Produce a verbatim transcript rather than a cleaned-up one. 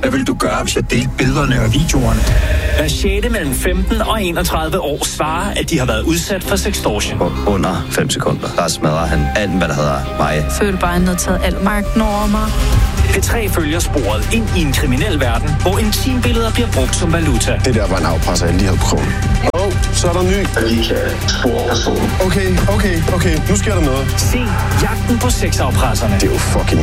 Hvad vil du gøre, hvis jeg delte billederne og videoerne? Hver sjette mellem femten og enogtredive år svarer, at de har været udsat for sextortion. På under fem sekunder, der smadrer han alt, hvad der hedder mig. Føler bare, at han har taget al magten over mig. P tre følger sporet ind i en kriminel verden, hvor intimbilleder bliver brugt som valuta. Det der var en afpresser, jeg lige havde prøvet. Åh, oh, så er der ny. Okay, okay, okay. Nu sker der noget. Se Jagten på sexafpresserne. Det er jo fucking